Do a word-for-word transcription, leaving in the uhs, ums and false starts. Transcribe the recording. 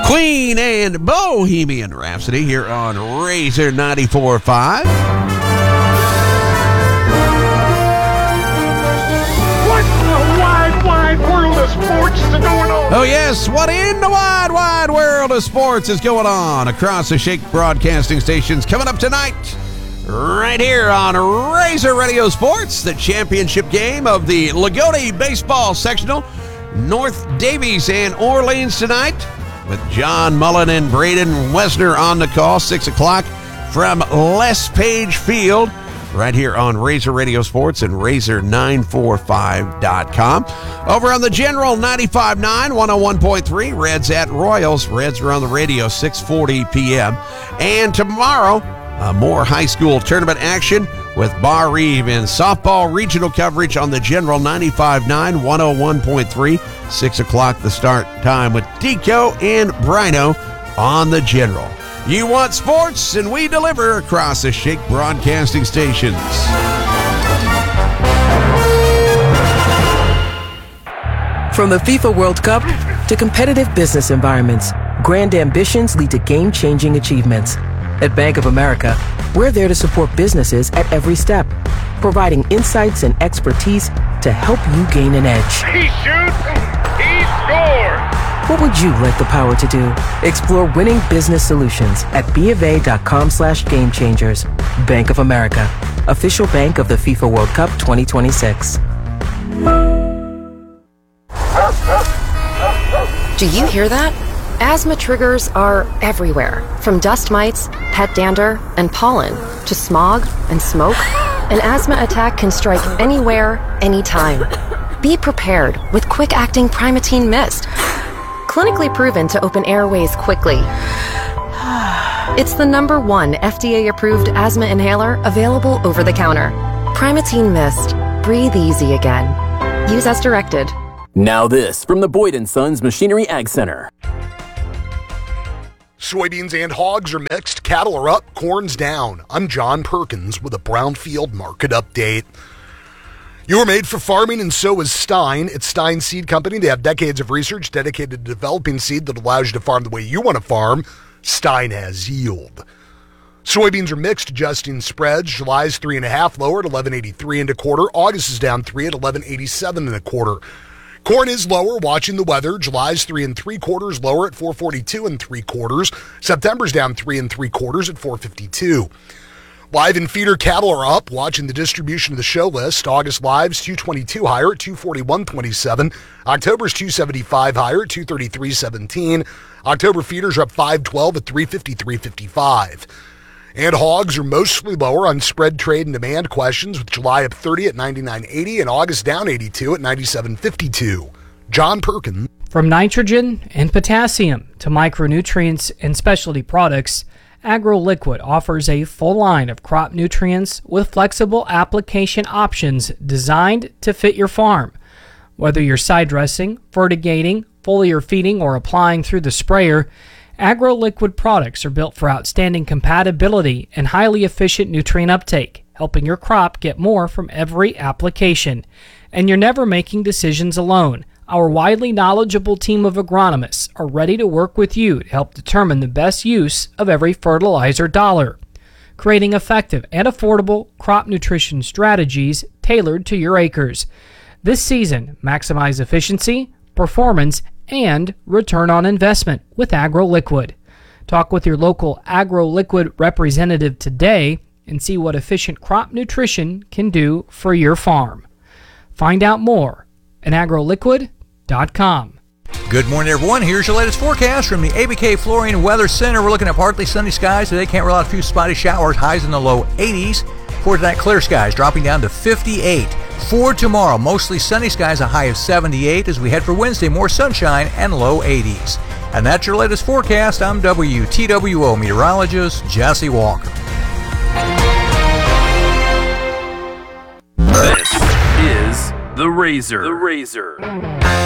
Queen and Bohemian Rhapsody here on Razor ninety-four point five. What in the wide, wide world of sports is going on? Oh, yes. What in the wide, wide world of sports is going on across the Shake broadcasting stations coming up tonight? Right here on Razor Radio Sports, the championship game of the Lagodi Baseball Sectional. North Davies and Orleans tonight with John Mullen and Braden Wesner on the call. six o'clock from Les Page Field right here on Razor Radio Sports and Razor nine forty-five dot com. Over on the General ninety-five point nine, one oh one point three, Reds at Royals. Reds are on the radio, six forty p.m. And tomorrow, uh, more high school tournament action with Bar Reeve and softball regional coverage on the General ninety-five point nine, one oh one point three. six o'clock the start time with Deco and Brino on the General. You want sports, and we deliver across the Shake broadcasting stations. From the FIFA World Cup to competitive business environments, grand ambitions lead to game-changing achievements. At Bank of America, we're there to support businesses at every step, providing insights and expertise to help you gain an edge. He shoots, he scores! What would you like the power to do? Explore winning business solutions at BofA.com slash game changers. Bank of America, official bank of the FIFA World Cup twenty twenty-six. Do you hear that? Asthma triggers are everywhere, from dust mites, pet dander, and pollen, to smog and smoke. An asthma attack can strike anywhere, anytime. Be prepared with quick-acting Primatene Mist. Clinically proven to open airways quickly. It's the number one F D A-approved asthma inhaler available over the counter. Primatene Mist. Breathe easy again. Use as directed. Now this from the Boyd and Sons Machinery Ag Center. Soybeans and hogs are mixed, cattle are up, corn's down. I'm John Perkins with a Brownfield Market Update. You're made for farming, and so is Stein. It's Stein Seed Company. They have decades of research dedicated to developing seed that allows you to farm the way you want to farm. Stein has yield. Soybeans are mixed, adjusting spreads. July's three and a half lower at eleven eighty-three and a quarter. August is down three at eleven eighty-seven and a quarter. Corn is lower, watching the weather. July's three and three quarters lower at four forty-two and three quarters. September's down three and three quarters at four fifty-two. Live and feeder cattle are up, watching the distribution of the show list. August lives two twenty-two higher at two forty-one twenty-seven. October's two seventy-five higher at two thirty-three seventeen. October feeders are up five twelve at three fifty-three fifty-five. And hogs are mostly lower on spread trade and demand questions, with July up thirty at ninety-nine eighty and August down eighty-two at ninety-seven fifty-two. John Perkins. From nitrogen and potassium to micronutrients and specialty products, AgroLiquid offers a full line of crop nutrients with flexible application options designed to fit your farm. Whether you're side dressing, fertigating, foliar feeding, or applying through the sprayer, AgroLiquid products are built for outstanding compatibility and highly efficient nutrient uptake, helping your crop get more from every application. And you're never making decisions alone. Our widely knowledgeable team of agronomists are ready to work with you to help determine the best use of every fertilizer dollar, creating effective and affordable crop nutrition strategies tailored to your acres. This season, maximize efficiency, performance, and return on investment with AgroLiquid. Talk with your local AgroLiquid representative today and see what efficient crop nutrition can do for your farm. Find out more at agro liquid dot com. Good morning, everyone. Here's your latest forecast from the A B K Flooring and Weather Center. We're looking at partly sunny skies today. Can't rule out a few spotty showers. Highs in the low eighties. For tonight, clear skies dropping down to fifty-eight. For tomorrow, mostly sunny skies, a high of seventy-eight. As we head for Wednesday, more sunshine and low eighties. And that's your latest forecast. I'm W T W O meteorologist Jesse Walker. This is The Razor. The Razor.